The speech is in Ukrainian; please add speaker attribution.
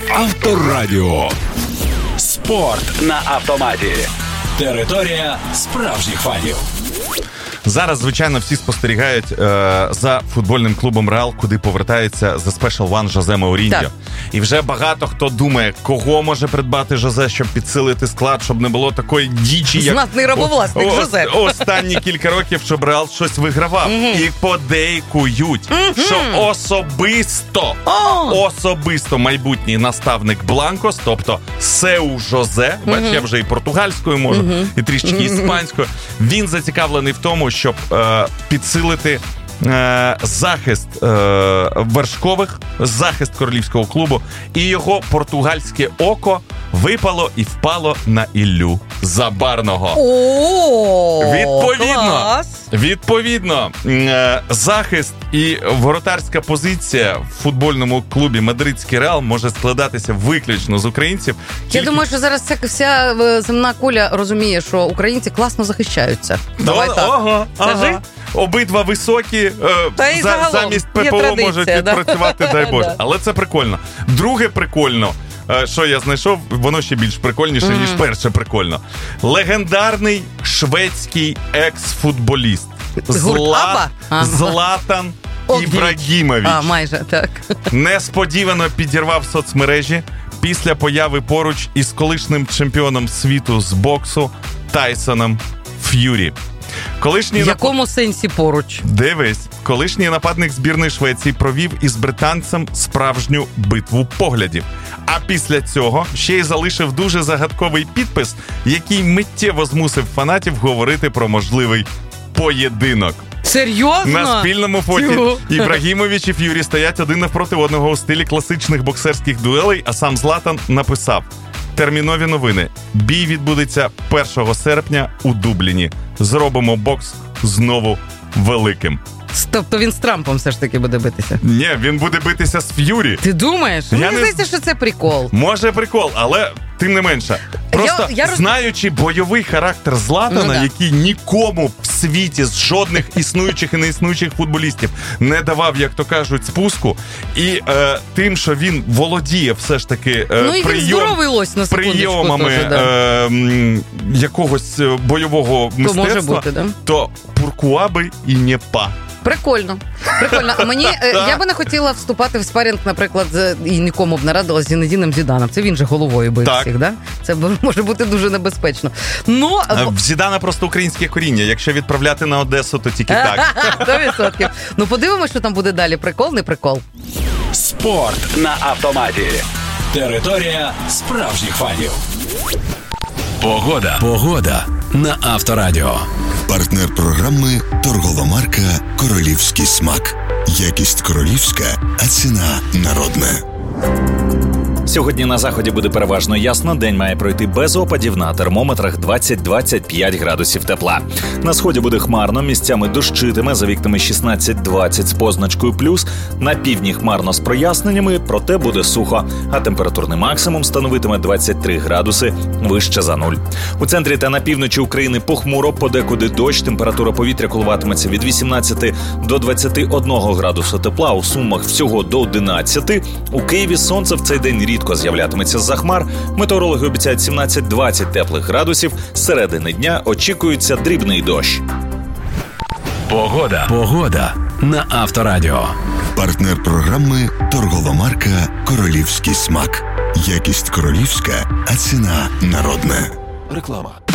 Speaker 1: Авторадіо. Спорт на автоматі. Територія справжніх фанів.
Speaker 2: Зараз, звичайно, всі спостерігають за футбольним клубом «Реал», куди повертається The Special One Жозе Мауріньо. І вже багато хто думає, кого може придбати Жозе, щоб підсилити склад, щоб не було такої дічі, як
Speaker 3: знатний рабовласник Жозе.
Speaker 2: Останні кілька років, щоб «Реал» щось вигравав. І подейкують, що особисто майбутній наставник Бланкос, тобто Сеу Жозе, бач, я вже і португальською можу, і трішечки іспанською, він зацікавлений в тому, щоб підсилити захист вершкових, захист королівського клубу, і його португальське око випало і впало на Іллю Забарного. Відповідно, захист і воротарська позиція в футбольному клубі «Мадридський Реал» може складатися виключно з українців.
Speaker 3: Я думаю, що зараз вся земна куля розуміє, що українці класно захищаються. Давай так. Скажи.
Speaker 2: Обидва високі, замість ППО можуть відпрацювати, дай Боже. Але це прикольно. Друге прикольно, що я знайшов, воно ще більш прикольніше, ніж перше прикольно. Легендарний шведський екс-футболіст Златан Ібрагімович.
Speaker 3: Майже, так.
Speaker 2: Несподівано підірвав соцмережі після появи поруч із колишнім чемпіоном світу з боксу Тайсоном Ф'юрі.
Speaker 3: В якому сенсі поруч?
Speaker 2: Дивись, колишній нападник збірної Швеції провів із британцем справжню битву поглядів. А після цього ще й залишив дуже загадковий підпис, який миттєво змусив фанатів говорити про можливий поєдинок.
Speaker 3: Серйозно?
Speaker 2: На спільному фоті Ібрагімович і Ф'юрі стоять один навпроти одного у стилі класичних боксерських дуелей, а сам Златан написав: термінові новини. Бій відбудеться 1 серпня у Дубліні. Зробимо бокс знову великим.
Speaker 3: Тобто він з Трампом все ж таки буде битися?
Speaker 2: Ні, він буде битися з Ф'юрі.
Speaker 3: Ти думаєш? Мені здається, що це прикол.
Speaker 2: Може прикол, але тим не менше. Просто знаючи бойовий характер Златана, який нікому в світі з жодних існуючих і неіснуючих футболістів не давав, як то кажуть, спуску, і тим, що він володіє все ж таки прийомами якогось бойового мистецтва, то Пуркуа би і не па.
Speaker 3: Прикольно. Я би не хотіла вступати в спарінг, наприклад, і нікому б не радила з Зінедіном Зіданом. Це він же головою бив всіх, да? Це може бути дуже небезпечно.
Speaker 2: В Зідана просто українське коріння. Якщо відправляти на Одесу, то тільки так.
Speaker 3: 100%. Подивимось, що там буде далі. Прикол, не прикол.
Speaker 1: Спорт на автоматі. Територія справжніх фанів. Погода на Авторадіо.
Speaker 4: Партнер програми торгова марка «Королівський смак». Якість королівська, а ціна народна.
Speaker 5: Сьогодні на заході буде переважно ясно, день має пройти без опадів, на термометрах 20-25 градусів тепла. На сході буде хмарно, місцями дощитиме, за вікнами 16-20 з позначкою плюс. На півдні хмарно з проясненнями, проте буде сухо, а температурний максимум становитиме 23 градуси вище за нуль. У центрі та на півночі України похмуро, подекуди дощ, температура повітря коливатиметься від 18 до 21 градусу тепла, у Сумах всього до 11. У Києві сонце в цей день рідко з'являтиметься з-за хмар. Метеорологи обіцяють 17-20 теплих градусів. З середини дня очікується дрібний дощ.
Speaker 1: Погода на Авторадіо.
Speaker 4: Партнер програми торгова марка «Королівський смак». Якість королівська, а ціна народна.
Speaker 1: Реклама.